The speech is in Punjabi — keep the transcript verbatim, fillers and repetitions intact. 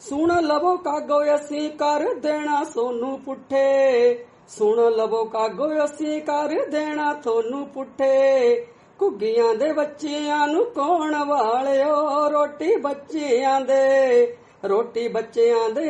ਸੁਣ ਲਵੋ ਕਾਗੋ ਅਸੀਂ ਕਰ ਦੇਣਾ ਸੋਨੂੰ ਪੁੱਠੇ, ਸੁਣ ਲਵੋ ਕਾਗੋ ਅਸੀਂ ਕਰ ਦੇਣਾ ਥੋਨੂੰ ਪੁੱਠੇ। ਘੁੱਗੀਆਂ ਦੇ ਬੱਚਿਆਂ ਨੂੰ ਕੌਣ ਵਾਲਿਓ, ਰੋਟੀ ਬੱਚਿਆਂ ਦੇ, ਰੋਟੀ ਬੱਚਿਆਂ ਦੇ